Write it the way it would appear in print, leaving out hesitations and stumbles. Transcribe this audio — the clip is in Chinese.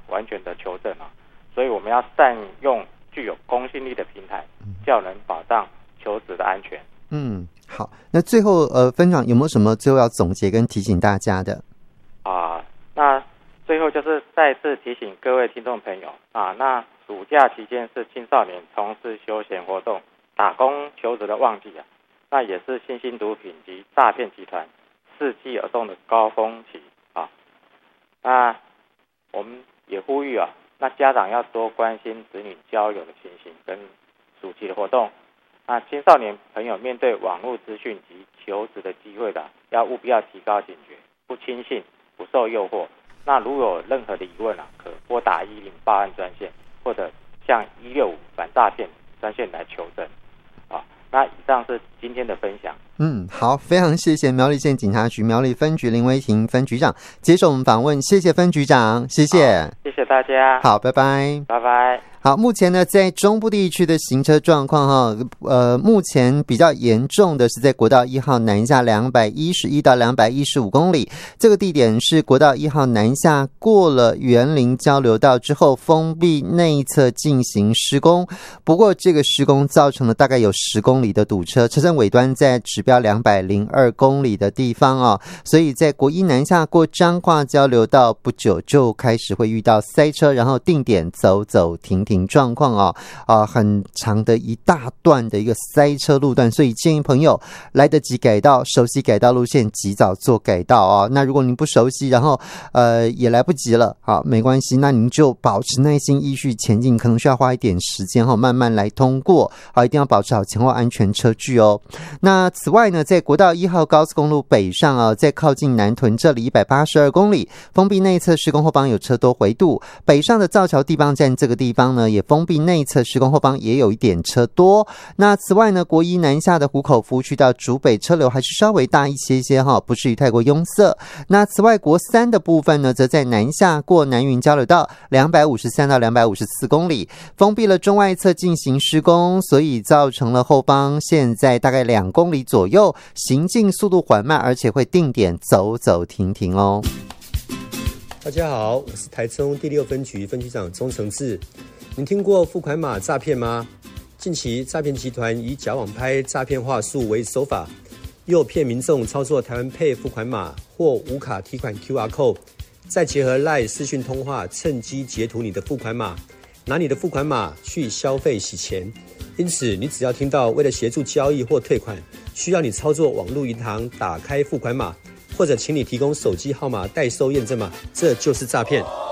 完全的求证啊。所以我们要善用具有公信力的平台，较能保障求职的安全。 好，那最后分长有没有什么最后要总结跟提醒大家的？ 那最后就是再次提醒各位听众朋友那暑假期间是青少年从事休闲活动、打工求职的旺季那也是新兴毒品及诈骗集团伺机而动的高峰期那我们也呼吁那家长要多关心子女交友的情形跟暑期的活动。那青少年朋友面对网络资讯及求职的机会要务必要提高警觉，不轻信，不受诱惑。那如有任何的疑问可拨打110报案专线，或者向165反诈骗专线来求证。那以上是今天的分享。 好，非常谢谢苗栗县警察局苗栗分局林威霆分局长接受我们访问，谢谢分局长，谢谢， 谢谢大家。 好，拜拜， 拜拜。 好，目前呢，在中部地区的行车状况目前比较严重的是在国道1号南下211到215公里，这个地点是国道1号南下过了园林交流道之后，封闭内侧进行施工，不过这个施工造成了大概有10公里的堵车，车身尾端在指标202公里的地方所以在国一南下过彰化交流道不久就开始会遇到塞车，然后定点走走停停状况很长的一大段的一个塞车路段，所以建议朋友来得及改道，熟悉改道路线，及早做改道那如果您不熟悉，然后也来不及了没关系，那您就保持耐心依序前进，可能需要花一点时间慢慢来通过一定要保持好前后安全车距那此外呢，在国道1号高速公路北上在靠近南屯这里182公里，封闭内侧施工后方有车多回堵，北上的造桥地磅站这个地方呢也封闭内侧施工后方也有一点车多。那此外呢，国一南下的湖口服务区到竹北车流还是稍微大一些不至于太过拥塞。那此外国3的部分呢，则在南下过南云交流道253到254公里，封闭了中外侧进行施工，所以造成了后方现在大概2公里左右，行进速度缓慢，而且会定点走走停停大家好，我是台中第6分局分局长钟成志。您听过付款码诈骗吗？近期诈骗集团以假网拍诈骗话术为手法，诱骗民众操作台湾Pay付款码或无卡提款 QR Code， 再结合 LINE 视讯通话，趁机截图你的付款码，拿你的付款码去消费洗钱。因此，你只要听到为了协助交易或退款，需要你操作网络银行打开付款码，或者请你提供手机号码代收验证码，这就是诈骗。